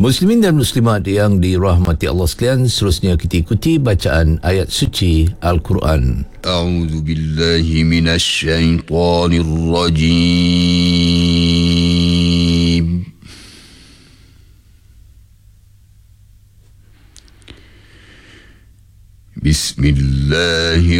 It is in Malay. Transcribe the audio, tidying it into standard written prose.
Muslimin dan muslimat yang dirahmati Allah sekalian, seterusnya kita ikuti bacaan ayat suci Al-Quran. A'udzu billahi minasy syaithanir rajim. Bismillah